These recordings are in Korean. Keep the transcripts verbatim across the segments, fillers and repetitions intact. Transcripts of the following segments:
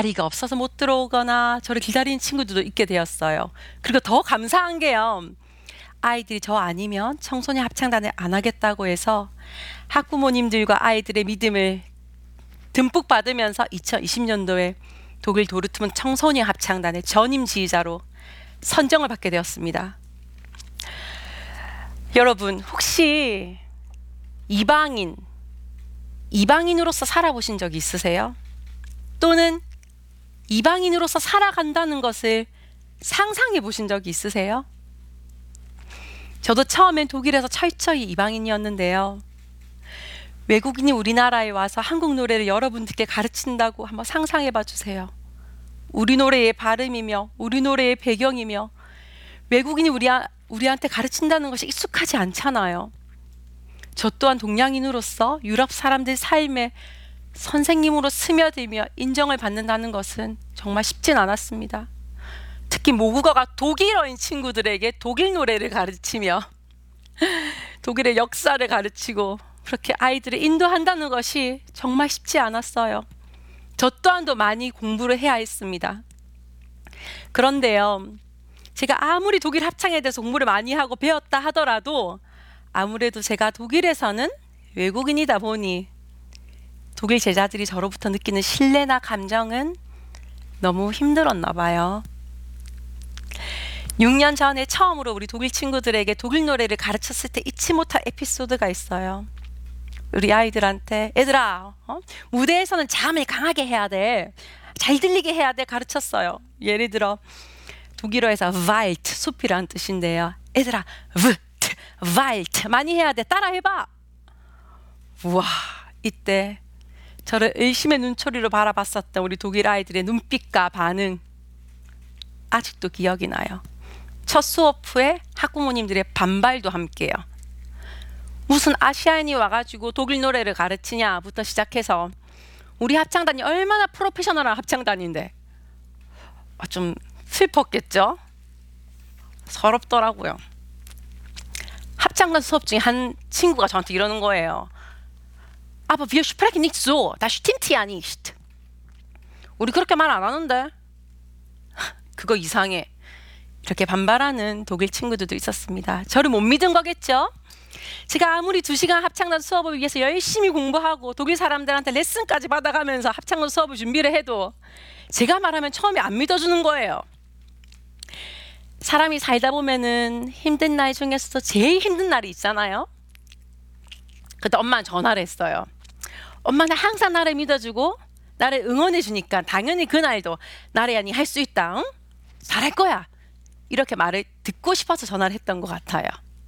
자리가 없어서 못 들어오거나 저를 기다리는 친구들도 있게 되었어요. 그리고 더 감사한 게요. 아이들이 저 아니면 청소년 합창단을 안 하겠다고 해서 학부모님들과 아이들의 믿음을 듬뿍 받으면서 이천이십 년도에 독일 도르트문트 청소년 합창단의 전임 지휘자로 선정을 받게 되었습니다. 여러분, 혹시 이방인, 이방인으로서 살아보신 적이 있으세요? 또는 이방인으로서 살아간다는 것을 상상해 보신 적이 있으세요? 저도 처음엔 독일에서 철저히 이방인이었는데요. 외국인이 우리나라에 와서 한국 노래를 여러분들께 가르친다고 한번 상상해 봐 주세요. 우리 노래의 발음이며 우리 노래의 배경이며 외국인이 우리, 우리한테 가르친다는 것이 익숙하지 않잖아요. 저 또한 동양인으로서 유럽 사람들 삶에 선생님으로 스며들며 인정을 받는다는 것은 정말 쉽진 않았습니다. 특히 모국어가 독일어인 친구들에게 독일 노래를 가르치며 독일의 역사를 가르치고 그렇게 아이들을 인도한다는 것이 정말 쉽지 않았어요. 저 또한도 많이 공부를 해야 했습니다. 그런데요, 제가 아무리 독일 합창에 대해서 공부를 많이 하고 배웠다 하더라도 아무래도 제가 독일에서는 외국인이다 보니 독일 제자들이 저로부터 느끼는 신뢰나 감정은 너무 힘들었나 봐요. 육 년 전에 처음으로 우리 독일 친구들에게 독일 노래를 가르쳤을 때 잊지 못할 에피소드가 있어요. 우리 아이들한테 얘들아, 어? 무대에서는 잠을 강하게 해야 돼, 잘 들리게 해야 돼 가르쳤어요. 예를 들어 독일어에서 Wald, 숲이란 뜻인데요. 얘들아, Wald, Wald 많이 해야 돼, 따라 해봐. 우와, 이때 저를 의심의 눈초리로 바라봤었던 우리 독일 아이들의 눈빛과 반응 아직도 기억이 나요. 첫 수업 후에 학부모님들의 반발도 함께요. 무슨 아시아인이 와가지고 독일 노래를 가르치냐부터 시작해서 우리 합창단이 얼마나 프로페셔널한 합창단인데, 아, 좀 슬펐겠죠? 서럽더라고요. 합창단 수업 중에 한 친구가 저한테 이러는 거예요. Aber wir sprechen nicht so, das stimmt ja nicht. 우리 그렇게 말 안 하는데. 그거 이상해. 이렇게 반발하는 독일 친구들도 있었습니다. 저를 못 믿은 거겠죠? 제가 아무리 두 시간 합창단 수업을 위해서 열심히 공부하고 독일 사람들한테 레슨까지 받아가면서 합창단 수업을 준비를 해도 제가 말하면 처음에 안 믿어주는 거예요. 사람이 살다 보면은 힘든 날 중에서도 제일 힘든 날이 있잖아요. 그때 엄마는 전화를 했어요. 엄마는 항상 나를 믿어주고 나를 응원해 주니까 당연히 그날도 나래야 니 할 수 있다, 응? 잘할 거야, 이렇게 말을 듣고 싶어서 전화를 했던 것 같아요.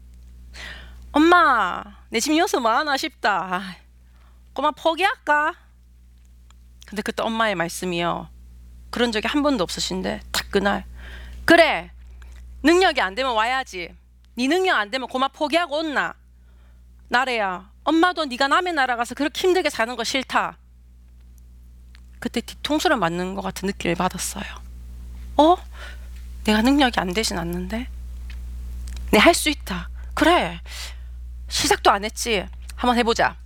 엄마, 내 지금 여기서 뭐하나 싶다. 꼬마 포기할까? 근데 그때 엄마의 말씀이요, 그런 적이 한 번도 없으신데 딱 그날, 그래, 능력이 안 되면 와야지. 네 능력 안 되면 꼬마 포기하고 온나. 나래야, 엄마도 네가 남의 나라 가서 그렇게 힘들게 사는 거 싫다. 그때 뒤통수를 맞는 것 같은 느낌을 받았어요. 어? 내가 능력이 안 되진 않는데? 내 할 수 있다. 그래, 시작도 안 했지. 한번 해보자.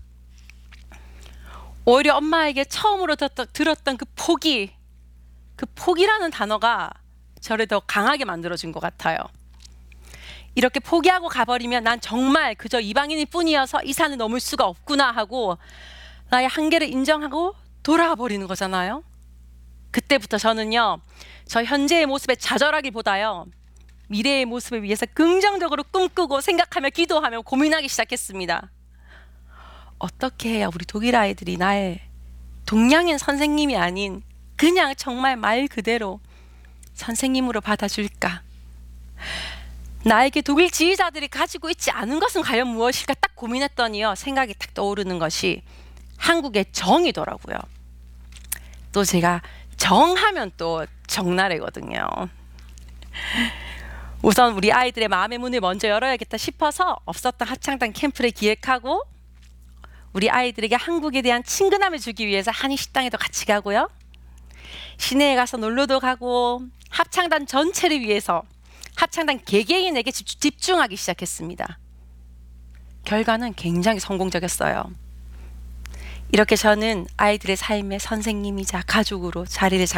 오히려 엄마에게 처음으로 들었던, 들었던 그 포기, 그 포기라는 단어가 저를 더 강하게 만들어준 것 같아요. 이렇게 포기하고 가버리면 난 정말 그저 이방인일 뿐이어서 이 산을 넘을 수가 없구나 하고 나의 한계를 인정하고 돌아와 버리는 거잖아요. 그때부터 저는요, 저 현재의 모습에 좌절하기보다요, 미래의 모습을 위해서 긍정적으로 꿈꾸고 생각하며 기도하며 고민하기 시작했습니다. 어떻게 해야 우리 독일 아이들이 나의 동양인 선생님이 아닌 그냥 정말 말 그대로 선생님으로 받아줄까? 나에게 독일 지휘자들이 가지고 있지 않은 것은 과연 무엇일까 딱 고민했더니요, 생각이 딱 떠오르는 것이 한국의 정이더라고요. 또 제가 정하면 또 정나래거든요. 우선 우리 아이들의 마음의 문을 먼저 열어야겠다 싶어서 없었던 합창단 캠프를 기획하고 우리 아이들에게 한국에 대한 친근함을 주기 위해서 한인식당에도 같이 가고요, 시내에 가서 놀러도 가고 합창단 전체를 위해서 합창단 개개인에게 집중하기 시작했습니다. 결과는 굉장히 성공적이었어요. 이렇게 저는 아이들의 삶의 선생님이자 가족으로 자리를